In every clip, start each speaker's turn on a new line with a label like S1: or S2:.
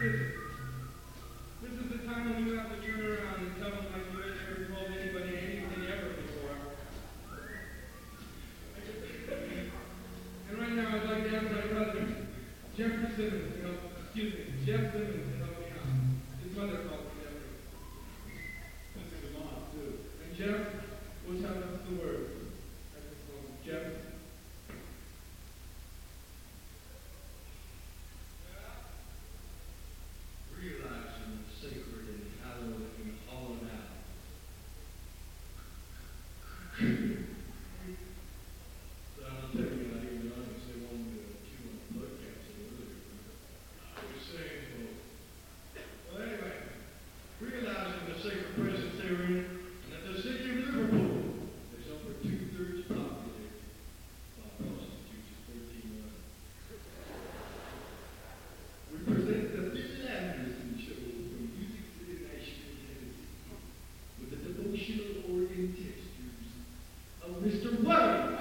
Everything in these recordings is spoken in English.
S1: This is the time when you have to turn around and tell them like you ain't never told anybody anything ever before. And right now I'd like to ask my brother, Jeffrey Simmons, Jeff Simmons to help me out. His mother called me Jeffrey. This is his mom, too. And Jeff will tell us the word. Jeff?
S2: Realizing the sacred and hallowed and hollowed out. But I'll tell you, I didn't realize they wanted to chew on the blood capsule earlier. I was saying, well, anyway, realizing the sacred presence therein, and that the city of Liverpool is over 2/3 populated by prostitutes of 13 months. We present the Bill Anderson Show from Music City, Nashville, Tennessee, with the devotional organ textures of Mr. Wayne.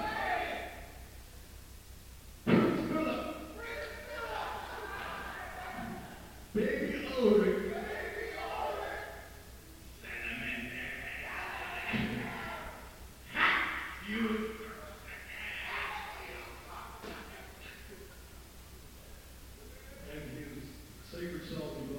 S2: Prince Philip. Baby Ulrich. You. And his sacred song.